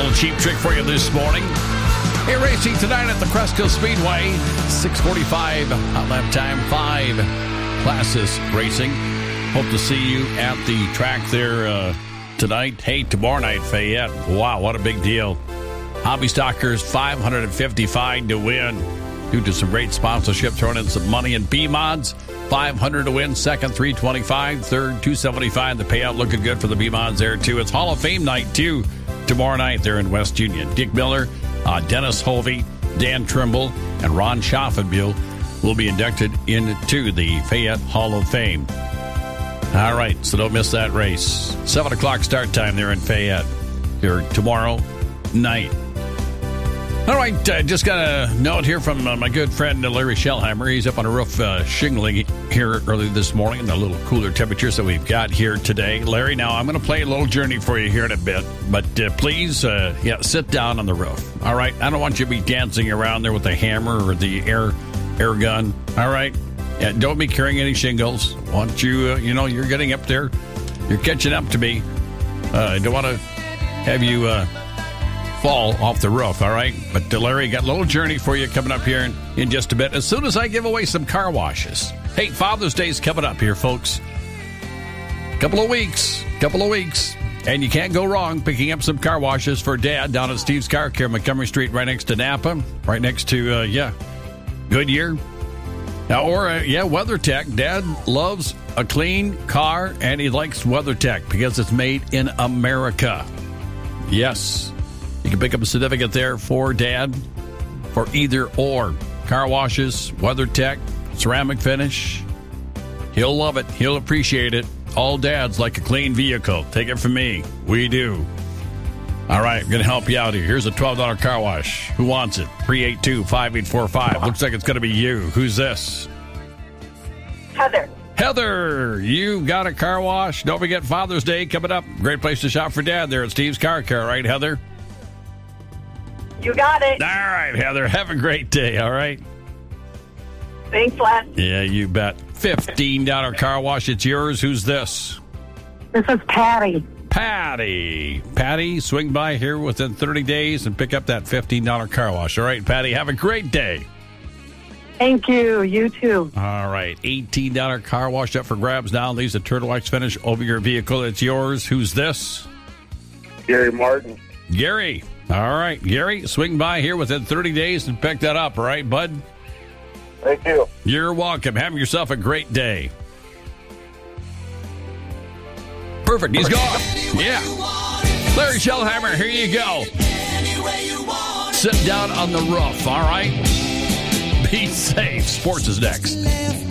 little cheap trick for you this morning. Hey, racing tonight at the Cresco Speedway. 6:45 hot lap time. 5 classes racing. Hope to see you at the track there tonight. Hey, tomorrow night, Fayette. Wow, what a big deal. Hobby Stockers, $555 to win. Due to some great sponsorship, throwing in some money in B-Mods. $500 to win. Second, $325. Third, $275. The payout looking good for the B-Mods there, too. It's Hall of Fame night, too. Tomorrow night there in West Union. Dick Miller, Dennis Hovey, Dan Trimble, and Ron Schaffenbuhl will be inducted into the Fayette Hall of Fame. All right, so don't miss that race. 7 o'clock start time there in Fayette here tomorrow night. All right, just got a note here from my good friend Larry Shellheimer. He's up on a roof shingling here early this morning in the little cooler temperatures that we've got here today. Larry, now I'm going to play a little journey for you here in a bit, but please, sit down on the roof. All right, I don't want you to be dancing around there with the hammer or the air gun. All right, don't be carrying any shingles. I want you, you're getting up there. You're catching up to me. I don't want to have you fall off the roof, all right? But Larry, got a little journey for you coming up here in just a bit, as soon as I give away some car washes. Hey, Father's Day's coming up here, folks. Couple of weeks, and you can't go wrong picking up some car washes for Dad down at Steve's Car Care, Montgomery Street, right next to Napa, right next to, Goodyear. Now, or, WeatherTech. Dad loves a clean car, and he likes WeatherTech because it's made in America. Yes. You can pick up a certificate there for Dad for either or. Car washes, WeatherTech, ceramic finish. He'll love it. He'll appreciate it. All dads like a clean vehicle. Take it from me. We do. All right, I'm going to help you out here. Here's a $12 car wash. Who wants it? 382-5845. Looks like it's going to be you. Who's this? Heather, you got a car wash. Don't forget Father's Day coming up. Great place to shop for Dad there at Steve's Car Care, right, Heather? You got it. All right, Heather. Have a great day, all right? Thanks, Les. Yeah, you bet. $15 car wash. It's yours. Who's this? This is Patty. Patty, swing by here within 30 days and pick up that $15 car wash. All right, Patty, have a great day. Thank you. You too. All right, $18 car wash up for grabs now. Leaves a Turtle Wax finish over your vehicle. It's yours. Who's this? Gary Martin. Gary. All right, Gary, swing by here within 30 days and pick that up, all right, bud? Thank you. You're welcome. Have yourself a great day. Perfect. He's gone. Yeah. Larry Shellheimer, here you go. Sit down on the roof, all right? Be safe. Sports is next.